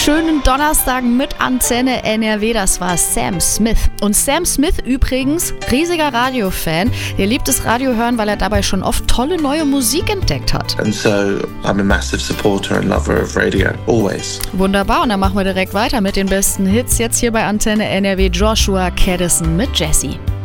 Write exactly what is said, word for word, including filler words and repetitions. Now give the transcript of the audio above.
schönen Donnerstag mit Antenne N R W. Das war Sam Smith. Und Sam Smith übrigens, riesiger Radiofan. Er liebt das Radio hören, weil er dabei schon oft tolle neue Musik entdeckt hat. And so I'm a massive supporter and lover of radio, always. Wunderbar, und dann machen wir direkt weiter mit den besten Hits. Jetzt hier bei Antenne N R W, Joshua Caddison mit Jessie.